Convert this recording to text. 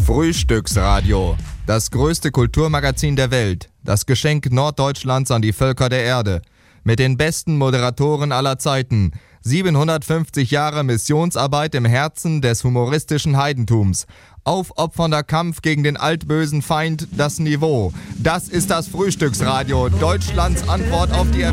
Frühstücksradio, das größte Kulturmagazin der Welt, das Geschenk Norddeutschlands an die Völker der Erde. Mit den besten Moderatoren aller Zeiten. 750 Jahre Missionsarbeit im Herzen des humoristischen Heidentums. Aufopfernder Kampf gegen den altbösen Feind, das Niveau. Das ist das Frühstücksradio, Deutschlands Antwort auf die